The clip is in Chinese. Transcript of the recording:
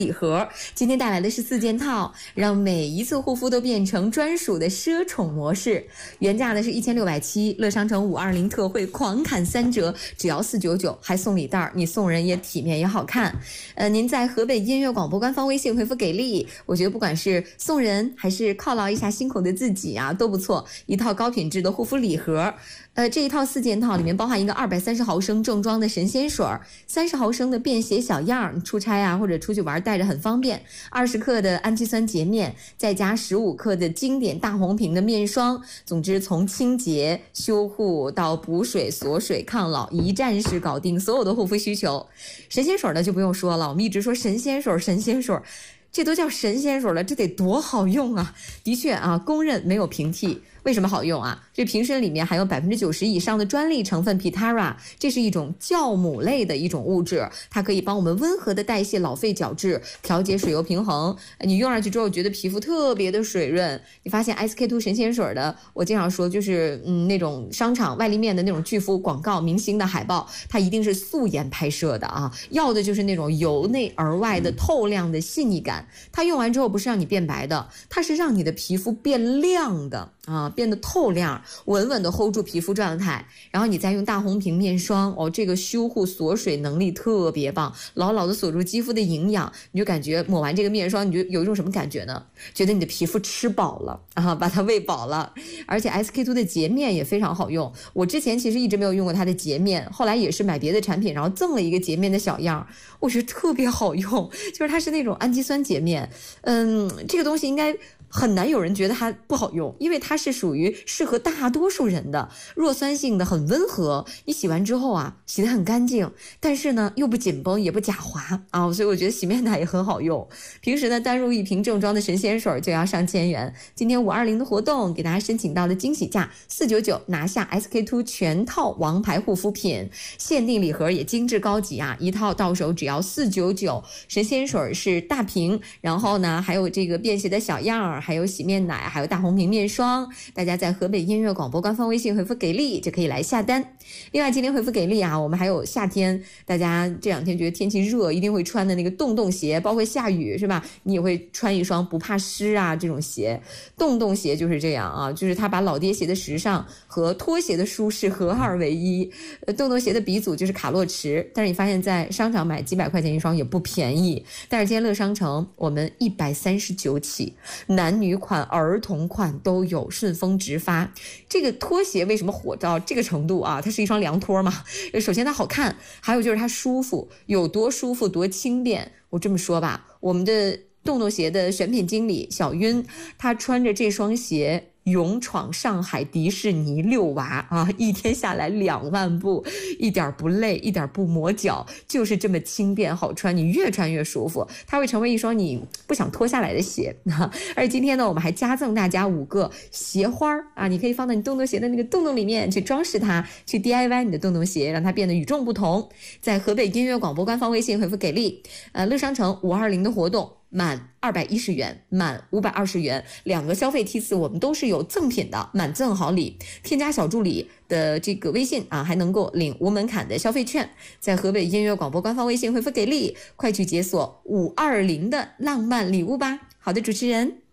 礼盒，今天带来的是4件套，让每一次护肤都变成专属的奢宠模式。原价的是1670，乐商城520特惠狂砍3折，只要499，还送礼袋，你送人也体面也好看。您在河北音乐广播官方微信回复给力，我觉得不管是送人还是犒劳一下辛苦的自己啊，都不错。一套高品质的护肤礼盒。这一套4件套里面包含一个230毫升正装的神仙水，30毫升的便携小样，出差啊或者出去玩带着很方便，20克的氨基酸洁面，再加15克的经典大红瓶的面霜。总之从清洁修护到补水锁水抗老，一站式搞定所有的护肤需求。神仙水呢就不用说了，我们一直说神仙水神仙水，这都叫神仙水了，这得多好用啊。的确啊，公认没有平替。为什么好用啊？这瓶身里面含有90%以上的专利成分 Pitara， 这是一种酵母类的一种物质，它可以帮我们温和的代谢老废角质，调节水油平衡。你用上去之后觉得皮肤特别的水润。你发现 SK2 神仙水的，我经常说就是那种商场外立面的那种巨幅广告明星的海报，它一定是素颜拍摄的啊，要的就是那种由内而外的透亮的细腻感。它用完之后不是让你变白的，它是让你的皮肤变亮的啊，变得透亮，稳稳的 hold 住皮肤状态。然后你再用大红瓶面霜，这个修护锁水能力特别棒，牢牢的锁住肌肤的营养。你就感觉抹完这个面霜，你就有一种什么感觉呢？觉得你的皮肤吃饱了啊，把它喂饱了。而且 SK2 的洁面也非常好用，我之前其实一直没有用过它的洁面，后来也是买别的产品，然后赠了一个洁面的小样，我觉得特别好用，就是它是那种氨基酸洁面。这个东西应该很难有人觉得它不好用，因为它是属于适合大多数人的，弱酸性的，很温和，你洗完之后啊，洗得很干净，但是呢又不紧绷也不假滑啊，所以我觉得洗面奶也很好用。平时呢单入一瓶正装的神仙水就要上千元，今天520的活动给大家申请到的惊喜价499，拿下 SK2 全套王牌护肤品，限定礼盒也精致高级啊，一套到手只要499。神仙水是大瓶，然后呢还有这个便携的小样，还有洗面奶，还有大红瓶面霜。大家在河北音乐广播官方微信回复给力就可以来下单。另外今天回复给力啊，我们还有夏天大家这两天觉得天气热一定会穿的那个洞鞋，包括下雨是吧，你也会穿一双不怕湿啊这种鞋。洞鞋就是这样啊，就是它把老爹鞋的时尚和拖鞋的舒适合二为一。洞鞋的鼻祖就是卡洛驰，但是你发现在商场买几百块钱一双也不便宜。但是今天乐商城我们139起，男女款儿童款都有，顺丰直发。这个拖鞋为什么火到这个程度啊？它是一双凉拖嘛，首先它好看，还有就是它舒服，有多舒服多轻便。我这么说吧，我们的洞鞋的选品经理小晕，他穿着这双鞋勇闯上海迪士尼遛娃啊，一天下来2万步，一点不累，一点不磨脚，就是这么轻便好穿，你越穿越舒服，它会成为一双你不想脱下来的鞋。而且今天呢，我们还加赠大家5个鞋花啊，你可以放到你洞鞋的那个洞里面去装饰它，去 DIY 你的洞鞋，让它变得与众不同。在河北音乐广播官方微信回复给力，乐商城520的活动。满210元，满520元，2个消费梯次我们都是有赠品的，满赠好礼。添加小助理的这个微信啊，还能够领无门槛的消费券。在河北音乐广播官方微信回复给力，快去解锁520的浪漫礼物吧。好的，主持人。